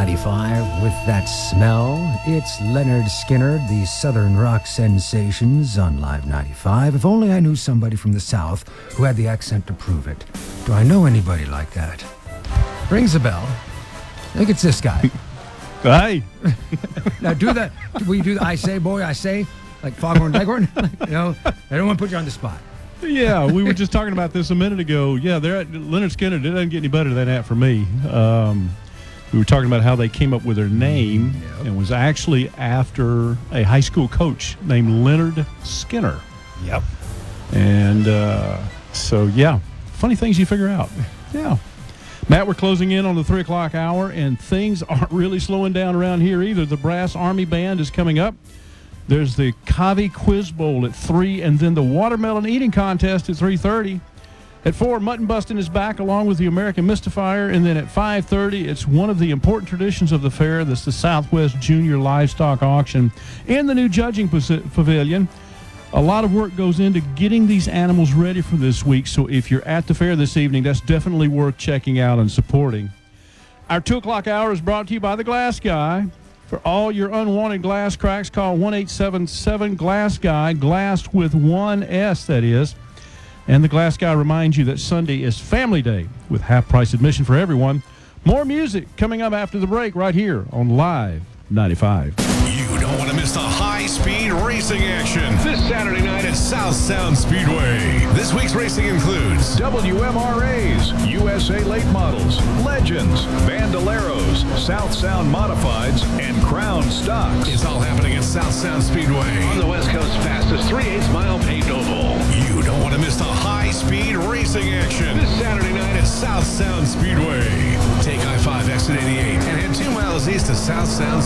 95 with that smell. It's Leonard Skinner, the Southern rock sensations on Live 95. If only I knew somebody from the South who had the accent to prove it. Do I know anybody like that? Rings a bell. I think it's this guy. Hey. Now do that. Will you do the I say, boy, I say? Like Foghorn Leghorn? I don't want to put you on the spot. Yeah, we were just talking about this a minute ago. Yeah, Leonard Skinner, it doesn't get any better than that for me. We were talking about how they came up with their name, and was actually after a high school coach named Leonard Skinner. Yep. And so, yeah, funny things you figure out. Yeah. Matt, we're closing in on the 3 o'clock hour, and things aren't really slowing down around here either. The Brass Army Band is coming up. There's the Covey Quiz Bowl at 3, and then the Watermelon Eating Contest at 3:30. At 4, Mutton Busting is back along with the American Mystifier, and then at 5:30, it's one of the important traditions of the fair. That's the Southwest Junior Livestock Auction in the new judging pavilion. A lot of work goes into getting these animals ready for this week, so if you're at the fair this evening, that's definitely worth checking out and supporting. Our 2 o'clock hour is brought to you by The Glass Guy. For all your unwanted glass cracks, call 1-877-GLASS-GUY, glass with one S, that is. And The Glass Guy reminds you that Sunday is Family Day with half-price admission for everyone. More music coming up after the break right here on Live 95. You don't want to miss the high-speed racing action this Saturday night at South Sound Speedway. This week's racing includes WMRAs, USA Late Models, Legends, Bandoleros, South Sound Modifieds, and Crown Stocks. It's all happening at South Sound Speedway. On the West Coast's fastest 3/8-mile paved oval. You don't want to miss the high-speed racing action this Saturday night at South Sound Speedway. Take I-5 exit 88 and head 2 miles east to South Sound